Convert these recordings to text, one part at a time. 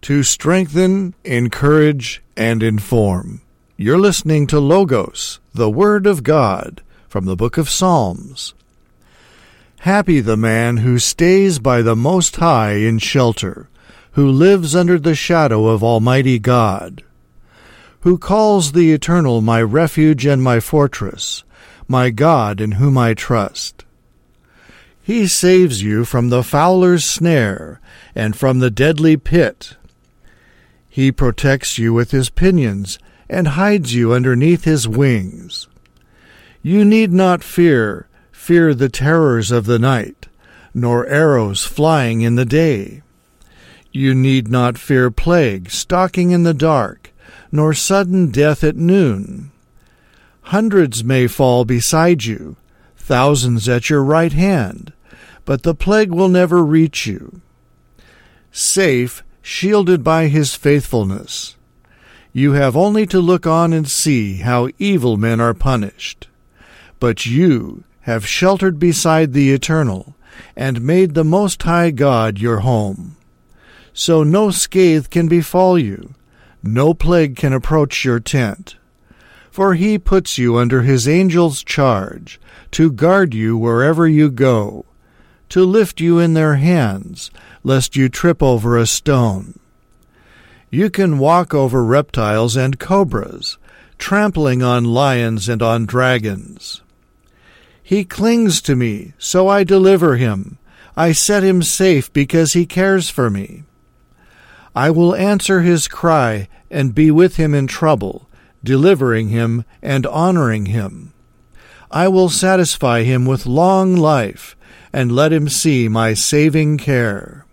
to strengthen, encourage, and inform. You're listening to Logos, the Word of God, from the book of Psalms. Happy the man who stays by the Most High in shelter, who lives under the shadow of Almighty God, who calls the Eternal my refuge and my fortress, my God in whom I trust. He saves you from the fowler's snare and from the deadly pit. He protects you with his pinions and hides you underneath his wings. You need not fear the terrors of the night, nor arrows flying in the day. You need not fear plague stalking in the dark, nor sudden death at noon. Hundreds may fall beside you, thousands at your right hand, but the plague will never reach you. Safe, shielded by his faithfulness. You have only to look on and see how evil men are punished. But you have sheltered beside the Eternal, and made the Most High God your home. So no scathe can befall you, no plague can approach your tent. For he puts you under his angels' charge, to guard you wherever you go, to lift you in their hands, lest you trip over a stone. You can walk over reptiles and cobras, trampling on lions and on dragons. He clings to me, so I deliver him. I set him safe because he cares for me. I will answer his cry and be with him in trouble, delivering him and honoring him. I will satisfy him with long life and let him see my saving care.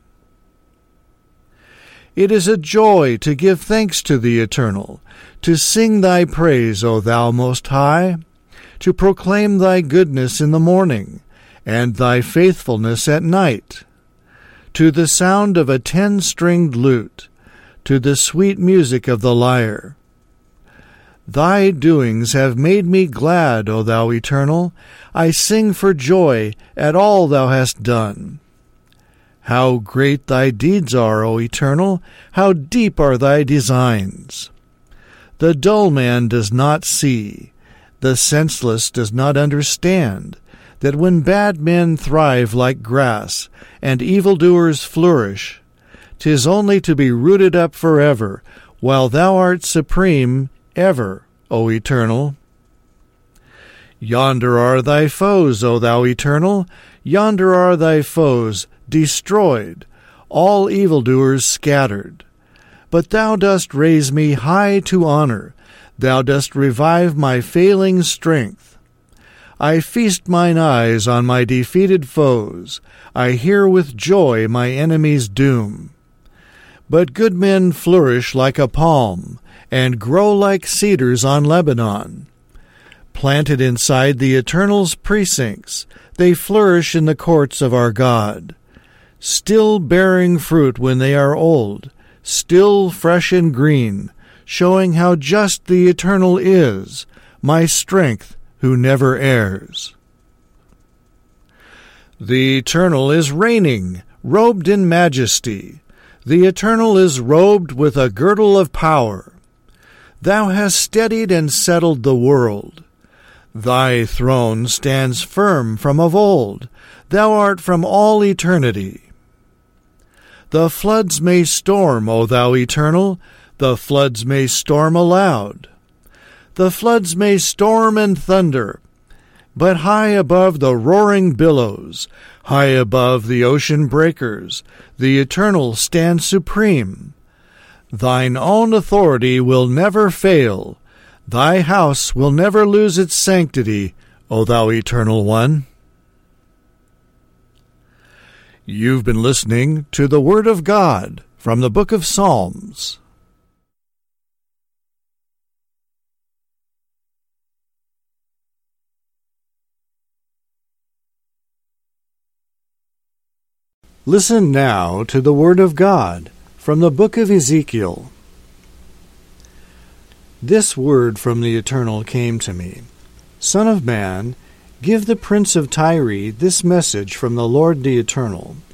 It is a joy to give thanks to the Eternal, to sing thy praise, O thou Most High, to proclaim thy goodness in the morning, and thy faithfulness at night, to the sound of a 10-stringed lute, to the sweet music of the lyre. Thy doings have made me glad, O thou Eternal. I sing for joy at all thou hast done. How great thy deeds are, O Eternal! How deep are thy designs! The dull man does not see, the senseless does not understand, that when bad men thrive like grass, and evildoers flourish, 'tis only to be rooted up forever, while thou art supreme ever, O Eternal. Yonder are thy foes, O thou Eternal, yonder are thy foes, destroyed, all evildoers scattered. But thou dost raise me high to honor, thou dost revive my failing strength. I feast mine eyes on my defeated foes, I hear with joy my enemy's doom. But good men flourish like a palm, and grow like cedars on Lebanon. Planted inside the Eternal's precincts, they flourish in the courts of our God, still bearing fruit when they are old, still fresh and green, showing how just the Eternal is, my strength who never errs. The Eternal is reigning, robed in majesty. The Eternal is robed with a girdle of power. Thou hast steadied and settled the world. Thy throne stands firm from of old. Thou art from all eternity. The floods may storm, O thou Eternal, the floods may storm aloud. The floods may storm and thunder, but high above the roaring billows, high above the ocean breakers, the Eternal stands supreme. Thine own authority will never fail. Thy house will never lose its sanctity, O thou Eternal One. You've been listening to the Word of God from the book of Psalms. Listen now to the Word of God from the book of Ezekiel. This word from the Eternal came to me. Son of man, give the prince of Tyre this message from the Lord the Eternal.